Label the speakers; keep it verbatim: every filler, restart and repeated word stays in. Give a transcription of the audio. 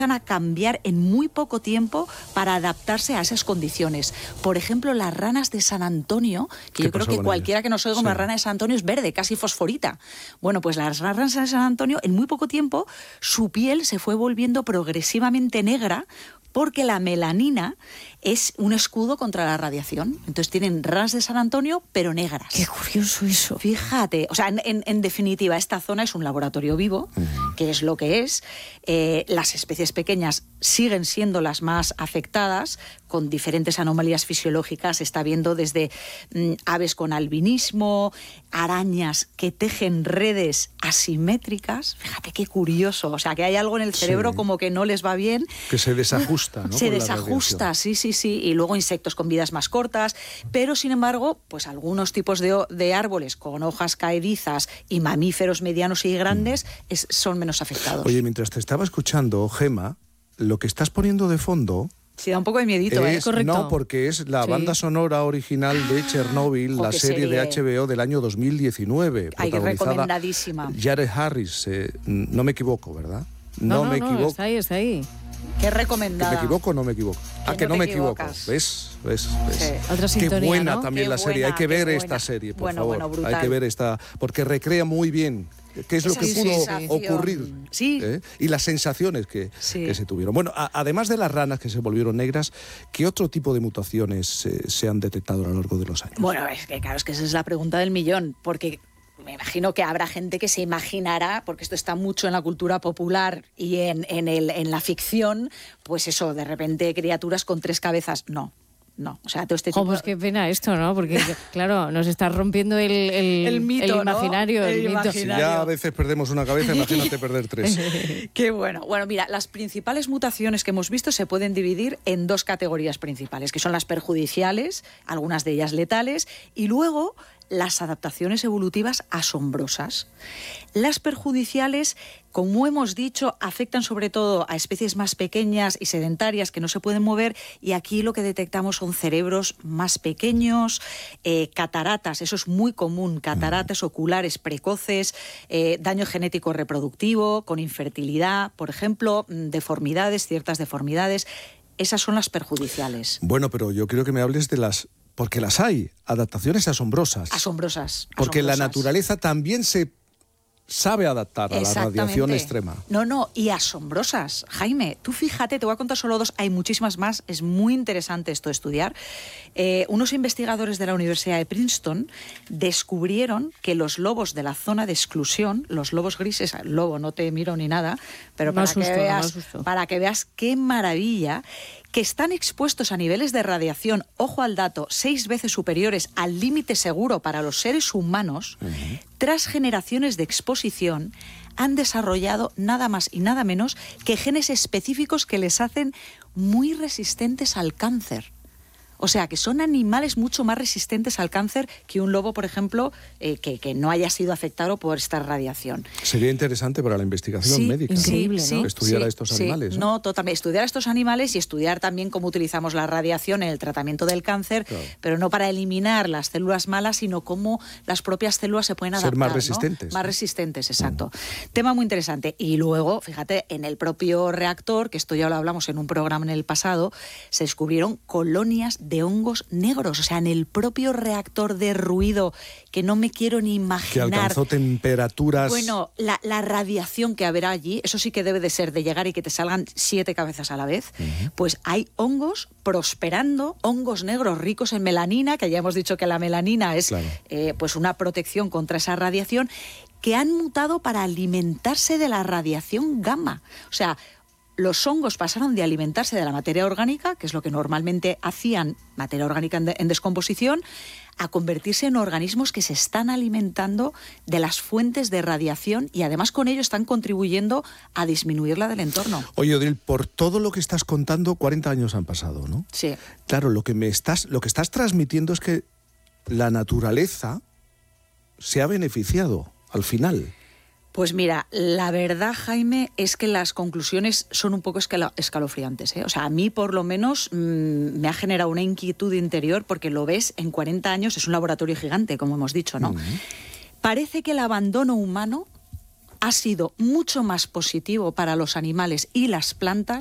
Speaker 1: a cambiar en muy poco tiempo para adaptarse a esas condiciones. Por ejemplo, las ranas de San Antonio, que yo creo que cualquiera ellas? que nos oiga sí. una rana de San Antonio es verde, casi fosforita. Bueno, pues las ranas de San Antonio, en muy poco tiempo, su piel se fue volviendo progresivamente negra, porque la melanina es un escudo contra la radiación. Entonces tienen ranas de San Antonio, pero negras.
Speaker 2: Qué curioso eso.
Speaker 1: Fíjate, o sea, en, en, en definitiva, esta zona es un laboratorio vivo, uh-huh. que es lo que es. Eh, las especies pequeñas siguen siendo las más afectadas, con diferentes anomalías fisiológicas. Se está viendo desde mm, aves con albinismo, arañas que tejen redes asimétricas. Fíjate qué curioso. O sea, que hay algo en el cerebro sí. como que no les va bien.
Speaker 3: Que se desajusta, ¿no?
Speaker 1: Se desajusta, sí, sí, sí. Y luego insectos con vidas más cortas. Pero, sin embargo, pues algunos tipos de, de árboles con hojas caedizas y mamíferos medianos y grandes mm. es, son menos afectados.
Speaker 3: Oye, mientras te estaba escuchando, Gema, lo que estás poniendo de fondo...
Speaker 1: Sí, da un poco de miedito,
Speaker 3: es,
Speaker 1: ¿eh? Correcto.
Speaker 3: No, porque es la sí. banda sonora original de Chernobyl, ah, la serie, serie de H B O del año dos mil diecinueve.
Speaker 1: Ay, recomendadísima.
Speaker 3: Jared Harris, eh, no me equivoco, ¿verdad?
Speaker 2: No,
Speaker 3: no, no me
Speaker 2: no,
Speaker 3: equivoco.
Speaker 2: Está ahí, está ahí.
Speaker 1: Qué recomendada.
Speaker 3: ¿Que me equivoco o no me equivoco? Ah, que no, no me
Speaker 1: equivocas.
Speaker 3: equivoco. ¿Ves? ¿Ves? ¿Ves?
Speaker 1: Sí.
Speaker 2: Otra sintonía,
Speaker 3: qué buena
Speaker 2: ¿no?
Speaker 3: también
Speaker 1: qué
Speaker 3: la
Speaker 1: buena,
Speaker 3: serie. Hay que ver
Speaker 1: buena.
Speaker 3: esta serie, por
Speaker 1: bueno,
Speaker 3: favor.
Speaker 1: Bueno, brutal.
Speaker 3: Hay que ver esta, porque recrea muy bien qué es
Speaker 1: Esa
Speaker 3: lo que pudo
Speaker 1: sensación.
Speaker 3: ocurrir
Speaker 1: sí.
Speaker 3: ¿eh? y las sensaciones que,
Speaker 1: sí.
Speaker 3: que se tuvieron. Bueno, a, además de las ranas que se volvieron negras, ¿qué otro tipo de mutaciones eh, se han detectado a lo largo de los años?
Speaker 1: Bueno, es que claro, es que esa es la pregunta del millón, porque me imagino que habrá gente que se imaginará, porque esto está mucho en la cultura popular y en, en, el, en la ficción, pues eso, de repente criaturas con tres cabezas. No. No, o sea, todo este tipo...
Speaker 2: Oh, pues qué pena esto, ¿no? Porque, claro, nos está rompiendo el, el,
Speaker 1: el mito,
Speaker 2: el imaginario.
Speaker 1: ¿no?
Speaker 2: El
Speaker 1: el
Speaker 2: mito.
Speaker 1: imaginario.
Speaker 3: Si ya a veces perdemos una cabeza, imagínate perder tres.
Speaker 1: Qué bueno. Bueno, mira, las principales mutaciones que hemos visto se pueden dividir en dos categorías principales, que son las perjudiciales, algunas de ellas letales, y luego las adaptaciones evolutivas asombrosas. Las perjudiciales, como hemos dicho, afectan sobre todo a especies más pequeñas y sedentarias que no se pueden mover, y aquí lo que detectamos son cerebros más pequeños, eh, cataratas, eso es muy común, cataratas oculares precoces, eh, daño genético reproductivo, con infertilidad, por ejemplo, deformidades, ciertas deformidades. Esas son las perjudiciales.
Speaker 3: Bueno, pero yo quiero que me hables de las... Porque las hay, adaptaciones asombrosas.
Speaker 1: Asombrosas.
Speaker 3: Porque
Speaker 1: asombrosas.
Speaker 3: la naturaleza también se sabe adaptar a la radiación extrema.
Speaker 1: No, no, y asombrosas. Jaime, tú fíjate, te voy a contar solo dos, hay muchísimas más, es muy interesante esto de estudiar. Eh, unos investigadores de la Universidad de Princeton descubrieron que los lobos de la zona de exclusión, los lobos grises, lobo, no te miro ni nada, pero para,
Speaker 2: asusto,
Speaker 1: que veas, para que veas qué maravilla, que están expuestos a niveles de radiación, ojo al dato, seis veces superiores al límite seguro para los seres humanos, uh-huh. tras generaciones de exposición, han desarrollado nada más y nada menos que genes específicos que les hacen muy resistentes al cáncer. O sea, que son animales mucho más resistentes al cáncer que un lobo, por ejemplo, eh, que, que no haya sido afectado por esta radiación.
Speaker 3: Sería interesante para la investigación
Speaker 1: sí,
Speaker 3: médica,
Speaker 1: increíble,
Speaker 3: ¿no?
Speaker 1: ¿no?
Speaker 3: Estudiar
Speaker 1: sí,
Speaker 3: a estos
Speaker 1: sí,
Speaker 3: animales. ¿no?
Speaker 1: no, totalmente. Estudiar a estos animales y estudiar también cómo utilizamos la radiación en el tratamiento del cáncer, claro. pero no para eliminar las células malas, sino cómo las propias células se pueden adaptar.
Speaker 3: Ser más resistentes.
Speaker 1: ¿no? Más resistentes, exacto. Mm. Tema muy interesante. Y luego, fíjate, en el propio reactor, que esto ya lo hablamos en un programa en el pasado, se descubrieron colonias de hongos negros. O sea, en el propio reactor de ruido, que no me quiero ni imaginar.
Speaker 3: Que alcanzó temperaturas...
Speaker 1: Bueno, la, la radiación que habrá allí, eso sí que debe de ser de llegar y que te salgan siete cabezas a la vez, uh-huh. pues hay hongos prosperando, hongos negros ricos en melanina, que ya hemos dicho que la melanina es claro. eh, pues una protección contra esa radiación, que han mutado para alimentarse de la radiación gamma. O sea, los hongos pasaron de alimentarse de la materia orgánica, que es lo que normalmente hacían, materia orgánica en, de, en descomposición, a convertirse en organismos que se están alimentando de las fuentes de radiación y además con ello están contribuyendo a disminuir la del entorno.
Speaker 3: Oye, Odil, por todo lo que estás contando, cuarenta años han pasado, ¿no?
Speaker 1: Sí.
Speaker 3: Claro, lo que me estás, lo que estás transmitiendo es que la naturaleza se ha beneficiado al final.
Speaker 1: Pues mira, la verdad, Jaime, es que las conclusiones son un poco escala- escalofriantes, ¿eh? O sea, a mí por lo menos mmm, me ha generado una inquietud interior porque lo ves en cuarenta años, es un laboratorio gigante, como hemos dicho, ¿no? Uh-huh. Parece que el abandono humano ha sido mucho más positivo para los animales y las plantas